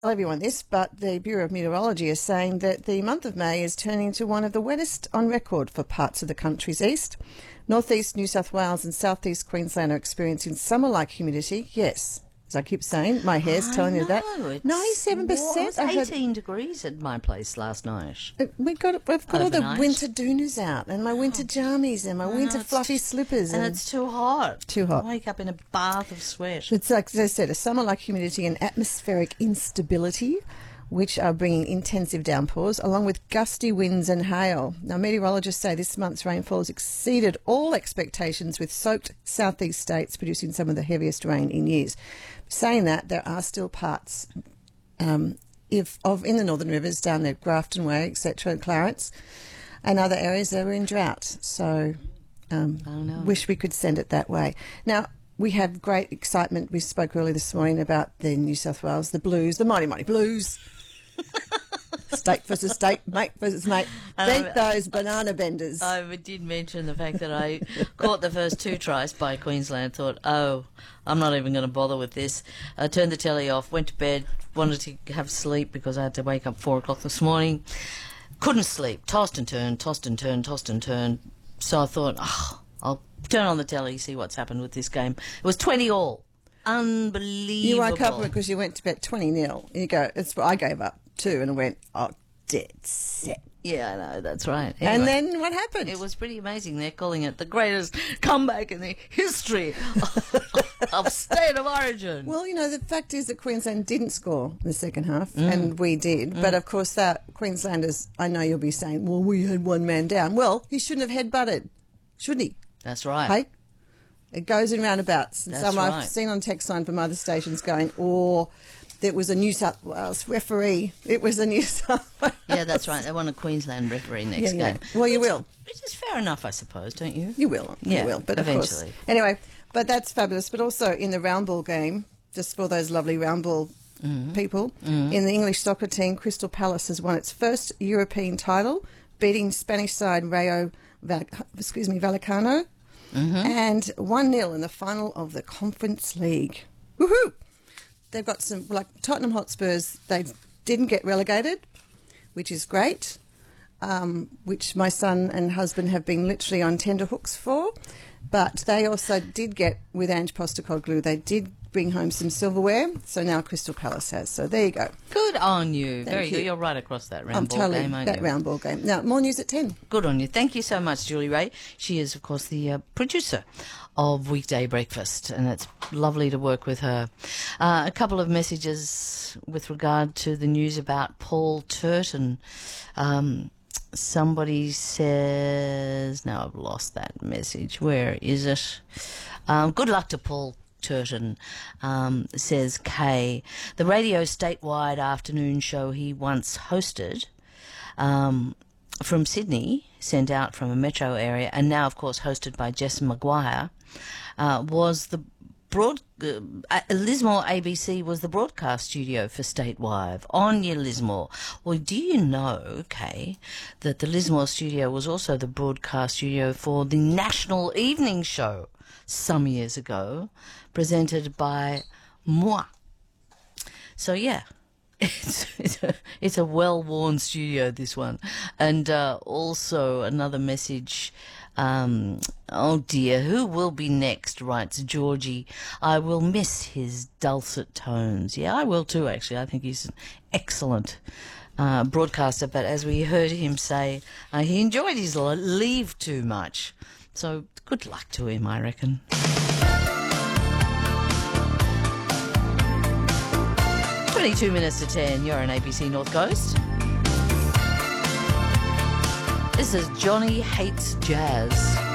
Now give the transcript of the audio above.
tell everyone this, but the Bureau of Meteorology is saying that the month of May is turning into one of the wettest on record for parts of the country's east. Northeast New South Wales and southeast Queensland are experiencing summer-like humidity. Yes, as I keep saying, my hair's telling you that. 97%. It was 18 degrees at my place last night. We've got all the winter doonas out, and my winter jammies and my winter fluffy slippers. And it's too hot. Too hot. I wake up in a bath of sweat. It's like, as I said, a summer-like humidity and atmospheric instability, which are bringing intensive downpours, along with gusty winds and hail. Now, meteorologists say this month's rainfall has exceeded all expectations, with soaked southeast states producing some of the heaviest rain in years. Saying that, there are still parts in the Northern Rivers, down there, Grafton Way, etc., Clarence, and other areas that were in drought. So, wish we could send it that way. Now, we have great excitement. We spoke earlier this morning about the New South Wales, the Blues, the mighty, mighty Blues. State versus state, mate versus mate. Beat those banana benders. I did mention the fact that I caught the first 2 tries by Queensland, thought, I'm not even going to bother with this. I turned the telly off, went to bed, wanted to have sleep because I had to wake up 4 o'clock this morning. Couldn't sleep, tossed and turned. So I thought, I'll turn on the telly, see what's happened with this game. It was 20-all. Unbelievable. You woke up because you went to bed 20-0. You go, I gave up too, and I went, dead set. Yeah, I know, that's right. Anyway, and then what happened? It was pretty amazing. They're calling it the greatest comeback in the history of State of Origin. Well, the fact is that Queensland didn't score in the second half, and we did. But, of course, that Queenslanders, I know you'll be saying, well, we had one man down. Well, he shouldn't have headbutted, shouldn't he? That's right. Hey? It goes in roundabouts. And That's some right. I've seen on text line from other stations going, there was a New South Wales referee. It was a New South Wales. Yeah, that's right. They want a Queensland referee next game. Well, you will. Which is fair enough, I suppose, don't you? You will. Yeah, you will. But eventually. Of course. Anyway, but that's fabulous. But also in the round ball game, just for those lovely round ball people, in the English soccer team, Crystal Palace has won its first European title, beating Spanish side Rayo Vallecano, and 1-0 in the final of the Conference League. Woohoo! They've got some, like Tottenham Hotspurs, they didn't get relegated, which is great, which my son and husband have been literally on tenterhooks for. But they also did get, with Ange Postecoglou, they did bring home some silverware, so now Crystal Palace has. So there you go. Good on you. Very good. You're right across that round ball game, aren't you? Round ball game. Now, more news at 10. Good on you. Thank you so much, Julie Ray. She is, of course, the producer of Weekday Breakfast, and it's lovely to work with her. A couple of messages with regard to the news about Paul Turton. Somebody says, now I've lost that message. Where is it? Good luck to Paul Turton, says Kay. The radio statewide afternoon show he once hosted from Sydney, sent out from a metro area, and now, of course, hosted by Jess Maguire, was the Lismore ABC was the broadcast studio for Statewide on your Lismore. Well, do you know, Kay, that the Lismore studio was also the broadcast studio for the National Evening Show some years ago, presented by moi. So, yeah. It's a well-worn studio, this one. And also another message, oh dear, who will be next, writes Georgie. I will miss his dulcet tones. Yeah, I will too, actually. I think he's an excellent broadcaster, but as we heard him say, he enjoyed his leave too much. So good luck to him, I reckon. 22 minutes to 10, you're on ABC North Coast. This is Johnny Hates Jazz.